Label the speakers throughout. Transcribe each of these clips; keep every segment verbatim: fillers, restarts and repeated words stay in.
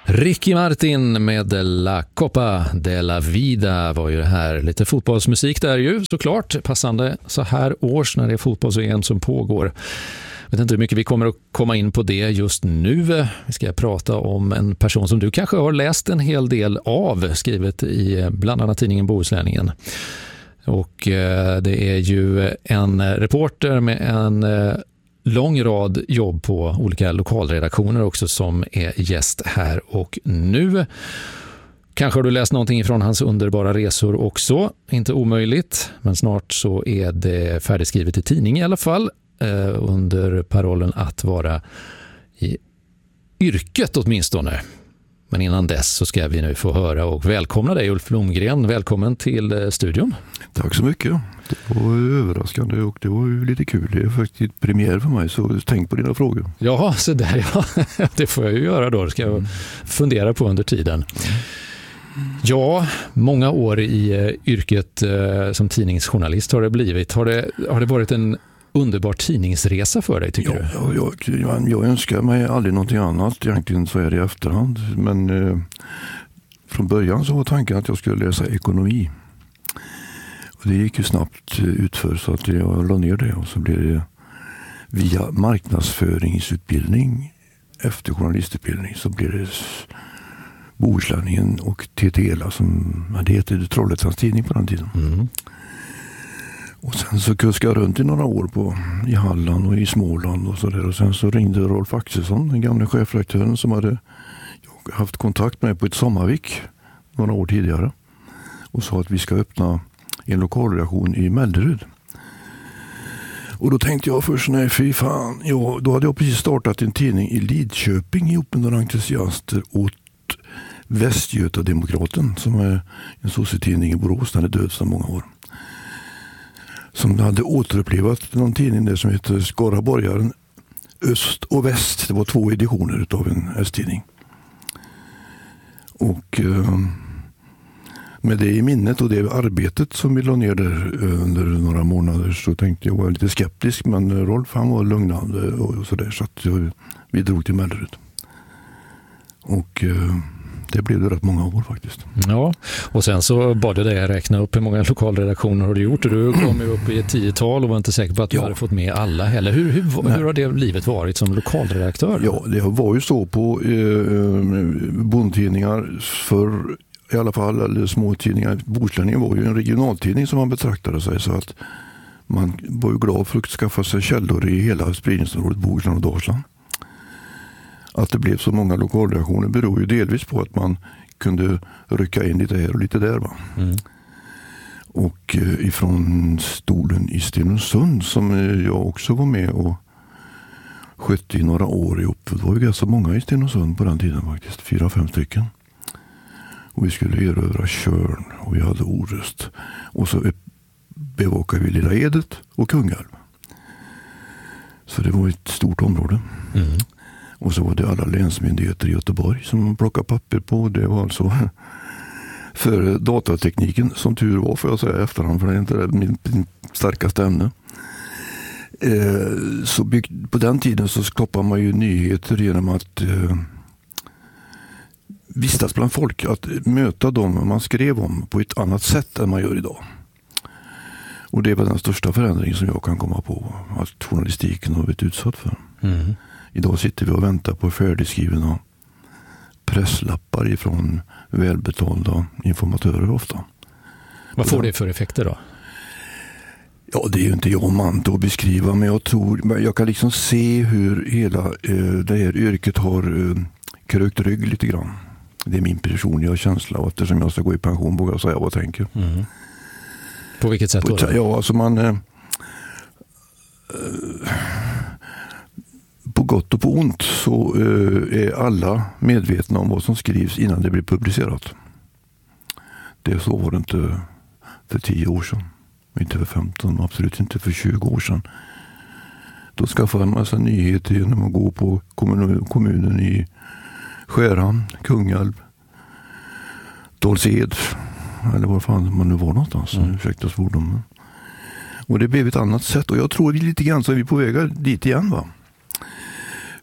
Speaker 1: Ricky Martin med La Copa de la Vida var ju det här. Lite fotbollsmusik där ju, såklart. Passande så här års när det är fotbolls-V M som pågår. Jag vet inte hur mycket vi kommer att komma in på det just nu. Vi ska prata om en person som du kanske har läst en hel del av, skrivet i bland annat tidningen Bohuslänningen. Och det är ju en reporter med en lång rad jobb på olika lokalredaktioner också som är gäst här och nu. Kanske har du läst någonting från hans underbara resor också. Inte omöjligt, men snart så är det färdigskrivet i tidning i alla fall. Eh, under parollen att vara i yrket åtminstone. Men innan dess så ska vi nu få höra och välkomna dig Ulf Blomgren. Välkommen till studion.
Speaker 2: Tack så mycket. Det var överraskande och det var ju lite kul. Det är faktiskt premiär för mig, så tänk på dina frågor.
Speaker 1: Ja, så där ja. Det får jag ju göra då. Det ska jag mm. fundera på under tiden. Ja, många år i yrket eh, som tidningsjournalist har det blivit. Har det, har det varit en underbar tidningsresa för dig, tycker
Speaker 2: ja,
Speaker 1: du?
Speaker 2: Jag, jag, jag önskar mig aldrig någonting annat. Egentligen så är det i efterhand. Men eh, från början så var tanken att jag skulle läsa ekonomi. Och det gick ju snabbt utför så att jag la ner det. Och så blev det via marknadsföringsutbildning efter journalistutbildning så blev det Bohuslänningen och T T L som det heter Trollhättans tidning på den tiden. Mm. Och sen så kuskade jag runt i några år på, i Halland och i Småland och sådär. Och sen så ringde Rolf Axelsson, den gamla chefredaktören som hade haft kontakt med på ett sommarvik några år tidigare. Och sa att vi ska öppna en lokalredaktion i Mellerud. Och då tänkte jag först, nej fy fan. Ja, då hade jag precis startat en tidning i Lidköping ihop med några entusiaster åt Västgötademokraten som är en societidning i Borås. Den är död sedan många år. Som hade återupplivat någon tidning där som heter Skaraborgaren Öst och Väst. Det var två editioner av en S-tidning. Och eh, med det i minnet och det arbetet som vi la ner där under några månader så tänkte jag vara lite skeptisk. Men Rolf han var lugnande och sådär så att jag, vi drog till Mellerud. Och eh, det blev det rätt många år faktiskt.
Speaker 1: Ja, och sen så bad jag dig räkna upp hur många lokalredaktioner har du gjort. Och du kom ju upp i ett tiotal och var inte säker på att du ja. hade fått med alla heller. Hur, hur, hur har det livet varit som lokalredaktör?
Speaker 2: Ja, det var ju så på eh, bondtidningar för i alla fall, eller småtidningar. Bohuslänningen var ju en regionaltidning som man betraktade sig så att man var ju glad för att skaffa sig källor i hela spridningsområdet Bohuslän och Dalsland. Att det blev så många lokalredaktioner beror ju delvis på att man kunde rycka in lite här och lite där. Va? Mm. Och eh, ifrån stolen i Stenungsund som eh, jag också var med och skötte i några år ihop. Det var ju ganska många i Stenungsund på den tiden faktiskt. Fyra, fem stycken. Och vi skulle erövra Tjörn och vi hade Orust. Och så bevakade vi Lilla Edet och Kungälv. Så det var ett stort område. Mm. Och så var det alla länsmyndigheter i Göteborg som man plockade papper på. Det var alltså för datatekniken, som tur var får jag säga efterhand, för det är inte min, min starkaste ämne. Eh, så bygg, på den tiden så skapade man ju nyheter genom att eh, vistas bland folk. Att möta dem man skrev om på ett annat sätt än man gör idag. Och det var den största förändringen som jag kan komma på. Att journalistiken har blivit utsatt för. Mm. Idag sitter vi och väntar på färdigskrivna presslappar ifrån välbetalda informatörer ofta.
Speaker 1: Vad får det för effekter då?
Speaker 2: Ja, det är ju inte jag man att beskriva, men jag tror, jag kan liksom se hur hela eh, det här yrket har eh, krökt rygg lite grann. Det är min personliga känsla och eftersom jag ska gå i pension vågar jag säga vad jag tänker. Mm.
Speaker 1: På vilket sätt då?
Speaker 2: På, ja, alltså man... Eh, På gott och på ont så eh, är alla medvetna om vad som skrivs innan det blir publicerat. Det så var det inte för tio år sedan. Inte för femton, absolut inte för tjugo år sedan. Då skaffade man sig nyheter genom att gå på kommun, kommunen i Skärhamn, Kungälv, Dals-Ed eller var fan man nu var någonstans. Mm. Ursäkta svordomen. Och det blev ett annat sätt och jag tror lite grann så är vi på väg dit igen va.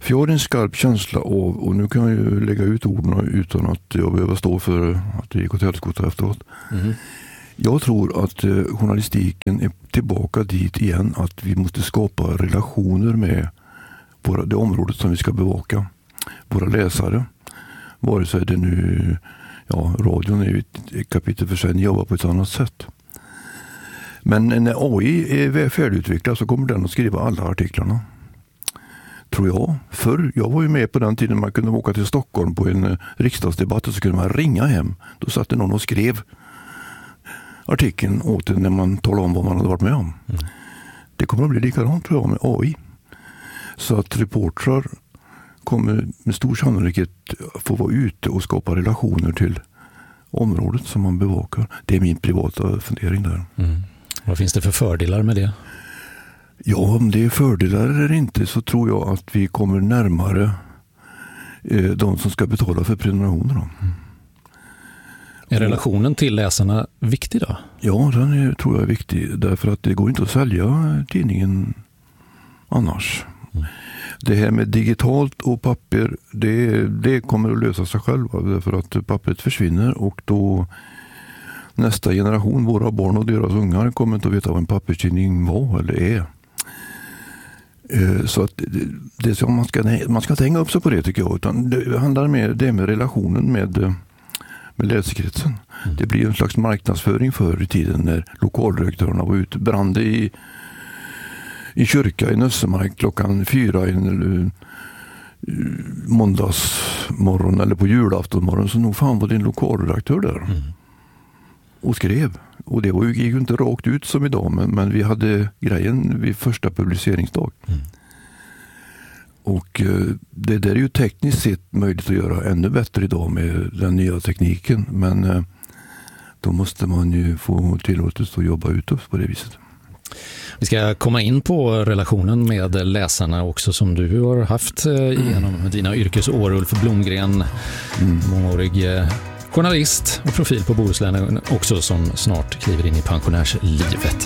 Speaker 2: För jag har en skarp känsla av, och nu kan jag ju lägga ut orden utan att jag behöver stå för att det gick åt helskotta efteråt. Mm. Jag tror att eh, journalistiken är tillbaka dit igen, att vi måste skapa relationer med våra, det området som vi ska bevaka. Våra läsare. Vare sig det nu, ja, radion är ju ett kapitel för sig, jobbar på ett annat sätt. Men när A I är färdigutvecklad så kommer den att skriva alla artiklarna. Tror jag. Förr, jag var ju med på den tiden man kunde åka till Stockholm på en riksdagsdebatt och så kunde man ringa hem. Då satt det någon och skrev artikeln åt en när man talade om vad man hade varit med om. Mm. Det kommer att bli likadant tror jag med A I. Så att reportrar kommer med stor sannolikhet få vara ute och skapa relationer till området som man bevakar. Det är min privata fundering där.
Speaker 1: Mm. Vad finns det för fördelar med det?
Speaker 2: Ja, om det är fördelar eller inte så tror jag att vi kommer närmare eh, de som ska betala för prenumerationerna. Mm.
Speaker 1: Är relationen till läsarna viktig då?
Speaker 2: Ja, den är, tror jag är viktig. Därför att det går inte att sälja tidningen annars. Mm. Det här med digitalt och papper, det, det kommer att lösa sig själva. Därför att pappret försvinner och då nästa generation, våra barn och deras ungar, kommer inte att veta vad en papperstidning var eller är. Så att det, det som man ska, man ska inte hänga upp sig på det tycker jag. Utan det handlar med, det med relationen med, med läsekretsen. Mm. Det blir en slags marknadsföring förr i tiden när lokalredaktörerna var ute. Brände i, i kyrka i Nössemark klockan fyra en måndagsmorgon eller på julaftonmorgon. Så nog fan var det en lokalredaktör där. Mm. Och skrev. Och det var ju, gick ju inte rakt ut som idag, men, men vi hade grejen vid första publiceringsdag. Mm. Och eh, det där är ju tekniskt sett möjligt att göra ännu bättre idag med den nya tekniken. Men eh, då måste man ju få tillåtelse att jobba ut på det viset.
Speaker 1: Vi ska komma in på relationen med läsarna också som du har haft eh, genom mm. dina yrkesår, Ulf Blomgren, mm. mångårig eh, journalist och profil på Bohuslän också som snart kliver in i pensionärslivet.